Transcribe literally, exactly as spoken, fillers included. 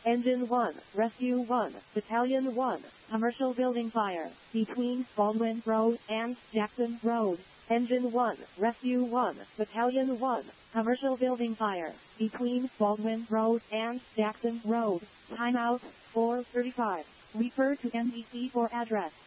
Engine one, Rescue one, Battalion one, Commercial Building Fire, between Baldwin Road and Jackson Road. Engine one, Rescue one, Battalion one, Commercial Building Fire, between Baldwin Road and Jackson Road. Timeout, four thirty-five. Refer to N B C for address.